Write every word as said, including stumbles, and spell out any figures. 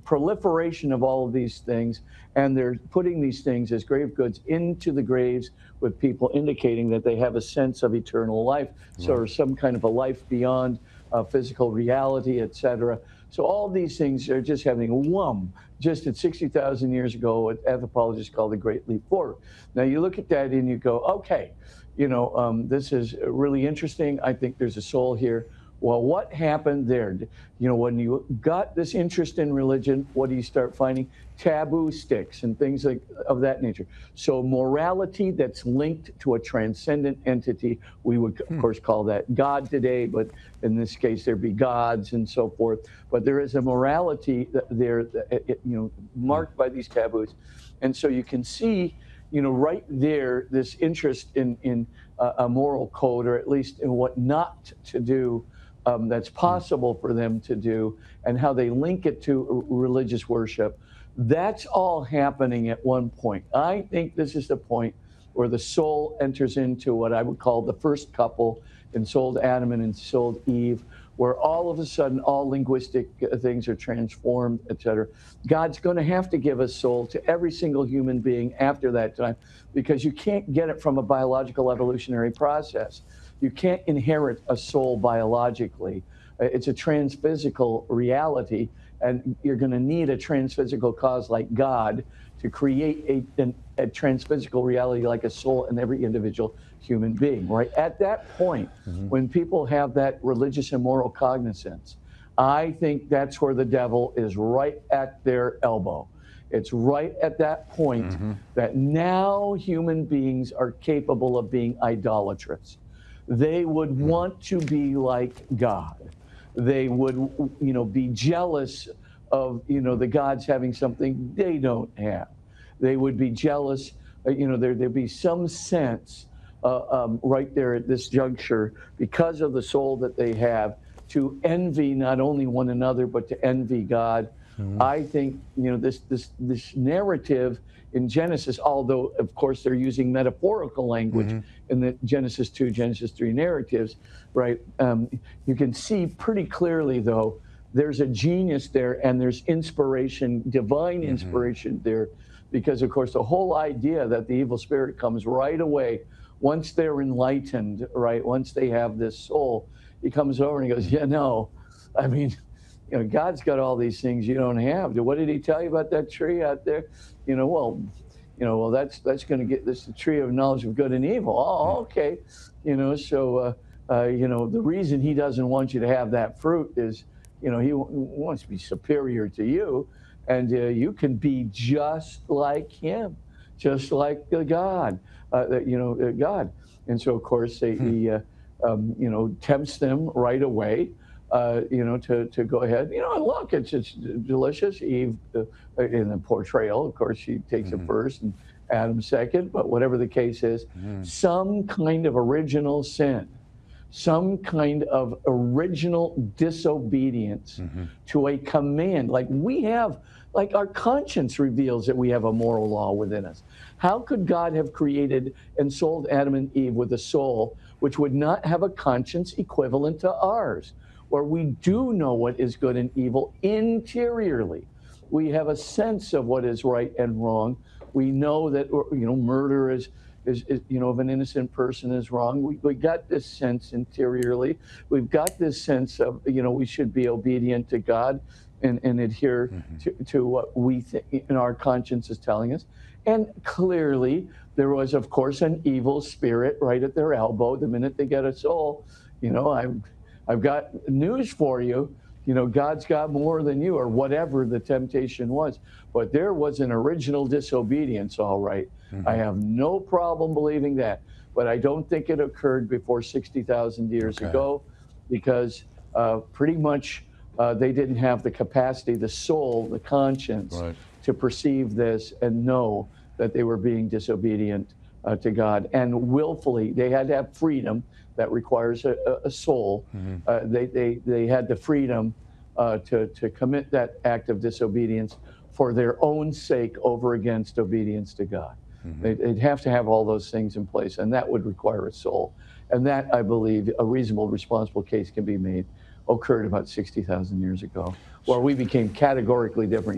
proliferation of all of these things, and they're putting these things as grave goods into the graves with people indicating that they have a sense of eternal life, so Right. or some kind of a life beyond uh, physical reality, et cetera. So all these things are just having a wham, just at sixty thousand years ago, what anthropologists call the Great Leap Forward. Now you look at that and you go, okay, you know, um, this is really interesting. I think there's a soul here. Well, what happened there? You know, when you got this interest in religion, what do you start finding? Taboo sticks and things like of that nature. So morality that's linked to a transcendent entity, we would of Hmm. course call that God today, but in this case there'd be gods and so forth. But there is a morality there, you know, Hmm. marked by these taboos. And so you can see, you know, right there, this interest in, in uh, a moral code, or at least in what not to do, um, that's Hmm. possible for them to do, and how they link it to religious worship. That's all happening at one point. I think this is the point where the soul enters into what I would call the first couple, ensouled Adam and ensouled Eve, where all of a sudden all linguistic things are transformed, et cetera. God's going to have to give a soul to every single human being after that time, because you can't get it from a biological evolutionary process. You can't inherit a soul biologically. It's a transphysical reality, and you're going to need a transphysical cause like God to create a, an, a transphysical reality like a soul in every individual human being, right? At that point, Mm-hmm. when people have that religious and moral cognizance, I think that's where the devil is, right at their elbow. It's right at that point Mm-hmm. that now human beings are capable of being idolatrous. They would Mm-hmm. want to be like God. They would, you know, be jealous of, you know, the gods having something they don't have. They would be jealous, uh, you know, there, there'd be some sense uh, um, right there at this juncture, because of the soul that they have, to envy not only one another, but to envy God. Mm-hmm. I think, you know, this, this, this narrative in Genesis, although of course they're using metaphorical language Mm-hmm. in the Genesis two, Genesis three narratives, right? Um, you can see pretty clearly, though, there's a genius there, and there's inspiration, divine Mm-hmm. inspiration there, because of course the whole idea that the evil spirit comes right away once they're enlightened, right? Once they have this soul, he comes over and he goes, yeah, no, I mean, you know, God's got all these things you don't have. What did he tell you about that tree out there? You know, well, you know, well, that's that's going to get this the tree of knowledge of good and evil. Oh, okay. You know, so, uh, uh, you know, the reason he doesn't want you to have that fruit is, you know, he w- wants to be superior to you, and uh, you can be just like him, just like the God, uh, that, you know, uh, God. And so, of course, they, Hmm. he, uh, um, you know, tempts them right away. Uh, you know, to, to go ahead, you know, and look, it's it's delicious. Eve, uh, in the portrayal, of course, she takes Mm-hmm. it first and Adam second, but whatever the case is, Mm-hmm. some kind of original sin, some kind of original disobedience Mm-hmm. to a command. Like we have, like our conscience reveals that we have a moral law within us. How could God have created and sold Adam and Eve with a soul which would not have a conscience equivalent to ours? Where we do know what is good and evil interiorly. We have a sense of what is right and wrong. We know that, you know, murder is, is, is you know, of an innocent person is wrong. We, we got this sense interiorly. We've got this sense of, you know, we should be obedient to God and, and adhere Mm-hmm. to, to what we think in our conscience is telling us. And clearly, there was, of course, an evil spirit right at their elbow the minute they get a soul. You know, I'm. I've got news for you. You know, God's got more than you, or whatever the temptation was. But there was an original disobedience, all right. Mm-hmm. I have no problem believing that. But I don't think it occurred before sixty thousand years Okay. ago, because uh, pretty much uh, they didn't have the capacity, the soul, the conscience, Right. to perceive this and know that they were being disobedient uh, to God. And willfully, they had to have freedom. That requires a, a soul. Mm-hmm. Uh, they, they, they had the freedom uh, to, to commit that act of disobedience for their own sake over against obedience to God. Mm-hmm. They'd, they'd have to have all those things in place, and that would require a soul. And that, I believe, a reasonable, responsible case can be made, occurred about sixty thousand years ago, where we became categorically different